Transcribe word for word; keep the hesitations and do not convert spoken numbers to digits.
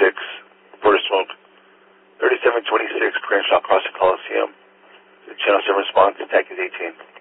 six, Florida Smoke, thirty-seven twenty-six, Crenshaw Crossing Coliseum. The Channel seven response, attack is eighteen.